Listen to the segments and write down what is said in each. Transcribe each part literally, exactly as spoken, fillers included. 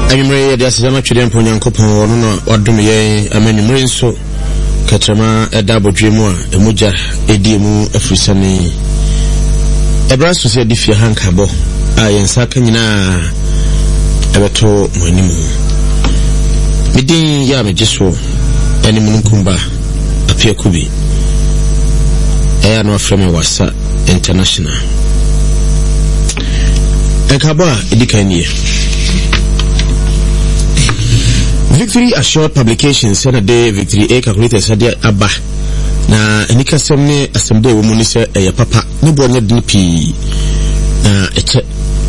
Anymore, there's a much in Ponyankopon, no, or do me a many marines so Katrama, a double dreamer, a muja, a dimu, a frisani. A brass was a diffia hankabo, I and Sakanina, a beto, monimu. Midin Yami Jeswo, any Munkumba, a Pia Kubi. I am not from Wasa International. And Kaba, Edikanye. Victory Assured Publications said a day Victory A calculated Sadia Abba. Na Nika Semne Assembly woman is a papa, no bonnet D P. Na a check.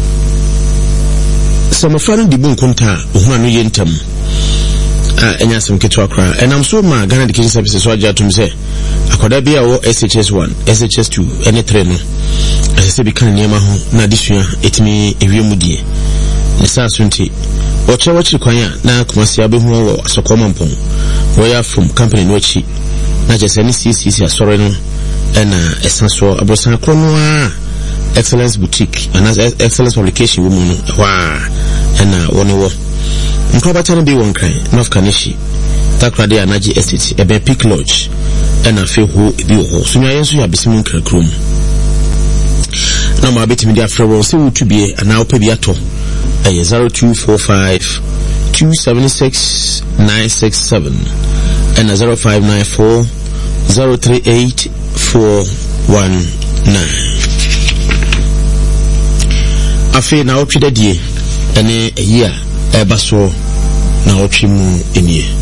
Some of Fran Dibun Kunta, Umanu Yentum. And yes, some Kitwakra. And I'm so my Ghana Education Services, so I just to say, I could be our S H S one, S H S two, any trainer. As I say, become near my home, na this year, it me a real moody. Nessa Sunti. Ocha wachi kwanya na kumasi abe huwa wa sokoma mpong where from company nwechi na jeseni C C C asore no ena esanso abosan kronoa Excellence Boutique and Excellence Publication woman wa ena wone wo mkroba chane bi won kan North Kanishi takrade anaji estate ebe Peak Lodge ena fe ho bi ho sunya yenso ya bisimu nkrakrom na ma beti media frewo se wutubie ana opa ato zero two four five two seven six nine six seven and zero five nine four zero three eight four one nine. Afe na opide die ene eya ebaso na ochimu enie.